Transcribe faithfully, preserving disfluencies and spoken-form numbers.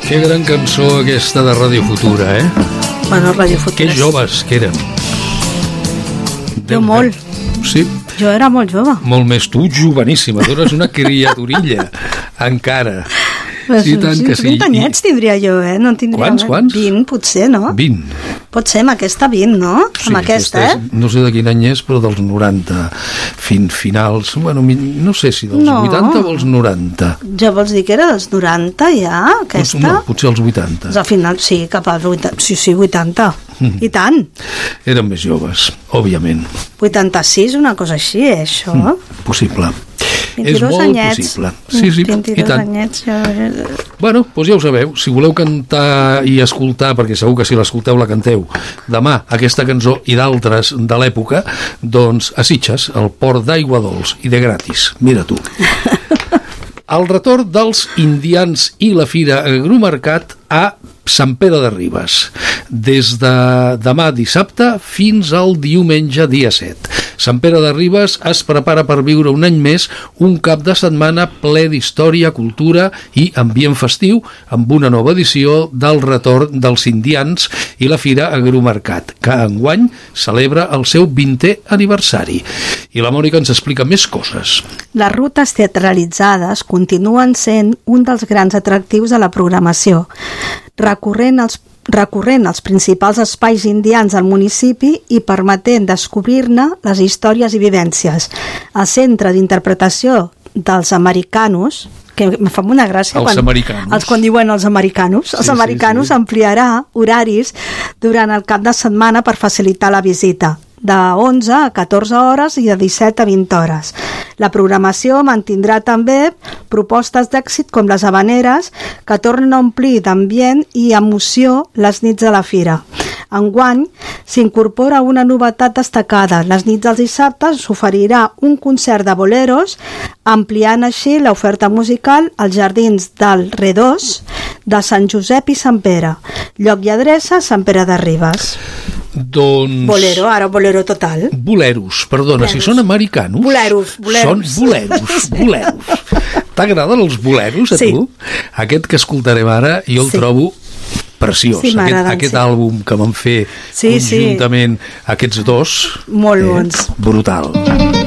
Que gran cançó aquesta de Ràdio Futura, eh? Bueno, Ràdio Futura. Que joves que érem. Jo molt. Sí. Jo era molt jove. Molt més, tu joveníssima, tu eres una criaturilla, encara. Pues, sí, tant sí, que sí. vint anyets tindria jo, eh? No tindria quants, quants? vint, potser, no? vint. Pot ser amb aquesta vint, no? Sí, amb aquesta, és, eh? no sé de quin any és, però dels noranta, fin, finals, bueno, no sé si dels no. vuitanta o els noranta. Ja vols dir que era dels noranta, ja, aquesta? No, potser els vuitanta. Al final, sí, cap als vuitanta. Sí, sí, vuitanta. Mm. I tant. Eren més joves, òbviament. vuitanta-sis, una cosa així, eh, això? Mm, possible. És molt anyets. possible. Sí, sí, vint-i-dos i tant. anyets. Jo... Bueno, doncs ja ho sabeu. Si voleu cantar i escoltar, perquè segur que si l'escolteu la canteu, demà aquesta cançó i d'altres de l'època, doncs a Sitges, al port d'Aigua Dols, i de gratis. Mira tu. El retorn dels indians i la Fira Agromercat a Sant Pere de Ribes, des de demà dissabte fins al diumenge dia set. Sant Pere de Ribes es prepara per viure un any més un cap de setmana ple d'història, cultura i ambient festiu, amb una nova edició del retorn dels indians i la Fira Agromercat, que enguany celebra el seu vintè aniversari. I la Mònica ens explica més coses. Les rutes teatralitzades continuen sent un dels grans atractius de la programació, recorrent els, recorrent els principals espais indians al municipi i permetent descobrir-ne les històries i vivències. El Centre d'Interpretació dels Americanos, que em fa una gràcia els quan, americanos. els, quan diuen els americanos, sí, els americanos sí, sí. ampliarà horaris durant el cap de setmana per facilitar la visita, de onze a catorze hores i de disset a vint hores. La programació mantindrà també propostes d'èxit com les habaneres, que tornen a omplir d'ambient i emoció les nits de la fira. Enguany s'incorpora una novetat destacada. Les nits dels dissabtes s'oferirà un concert de boleros, ampliant així l'oferta musical als jardins del Redós, de Sant Josep i Sant Pere. Lloc i adreça, Sant Pere de Ribes. Doncs... Bolero, ara bolero total. Boleros, perdona, boleros. Si són americanos... Boleros, boleros. Són boleros, boleros. T'agraden els boleros, a sí. tu? Aquest que escoltarem ara, jo el sí. trobo preciós. Sí, aquest aquest sí. àlbum que van fer sí, conjuntament sí. aquests dos... Molt bons. Eh, brutal.